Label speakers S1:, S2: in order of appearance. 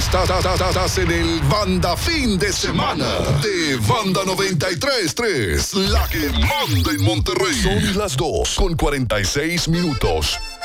S1: Estás en el Banda Fin de Semana de Banda 93.3, la que manda en Monterrey. Son las 2:46.